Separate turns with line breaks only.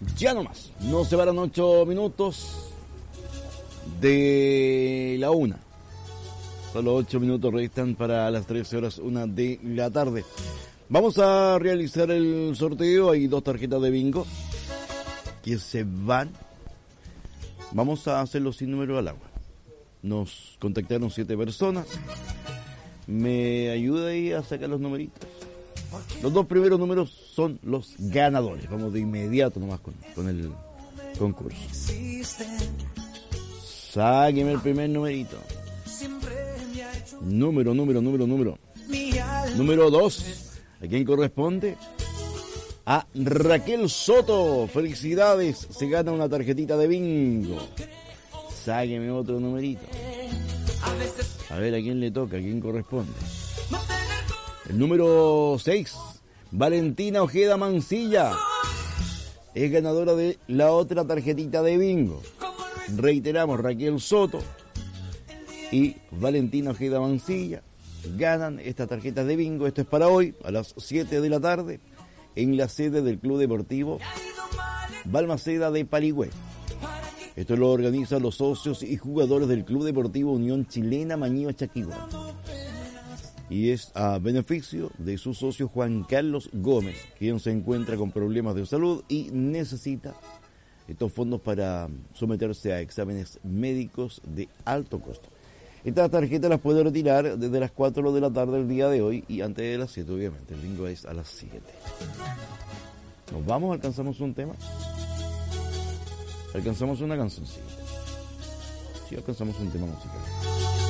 Ya nomás, nos separan 8 minutos de la 1. Solo 8 minutos restan para las 13 horas 1 de la tarde. Vamos a realizar el sorteo. Hay 2 tarjetas de bingo que se van. Vamos a hacerlo sin número al agua. Nos contactaron 7 personas. ¿Me ayuda ahí a sacar los numeritos? Los 2 primeros números son los ganadores. Vamos de inmediato nomás con el concurso. Sáqueme el primer numerito. Número. Número 2. ¿A quién corresponde? A Raquel Soto. Felicidades. Se gana una tarjetita de bingo. Sáqueme otro numerito. A ver a quién le toca, a quién corresponde. El número 6. Valentina Ojeda Mancilla. Es ganadora de la otra tarjetita de bingo. Reiteramos, Raquel Soto y Valentina Ojeda Mancilla ganan esta tarjeta de bingo. Esto es para hoy a las 7 de la tarde en la sede del Club Deportivo Balmaceda de Parigüé. Esto lo organizan los socios y jugadores del Club Deportivo Unión Chilena Mañío Chaquigua. Y es a beneficio de su socio Juan Carlos Gómez, quien se encuentra con problemas de salud y necesita estos fondos para someterse a exámenes médicos de alto costo. Estas tarjetas las puede retirar desde las 4 de la tarde del día de hoy y antes de las 7, obviamente. El bingo es a las 7. ¿Nos vamos? ¿Alcanzamos un tema? ¿Alcanzamos una cancioncita? Sí, alcanzamos un tema musical.